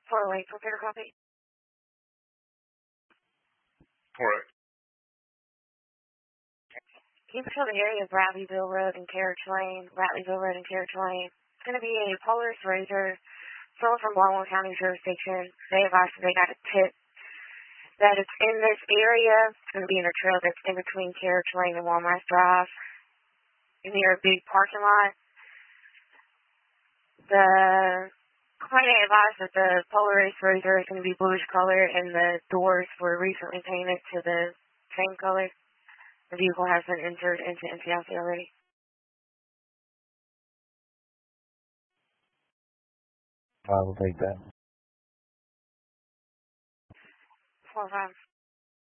408, prepare copy. Alright. Can you patrol the area of Rattleyville Road and Carriage Lane? Rattleyville Road and Carriage Lane. It's going to be a Polaris Razor sold from Baltimore County jurisdiction. They advised that they got a tip that it's in this area. It's going to be in a trail that's in between Carriage Lane and Walmart Drive, near a big parking lot. The client advised that the Polaris Razor is going to be bluish color and the doors were recently painted to the same color. The vehicle has been entered into NCIC already. I will take that. 4-5.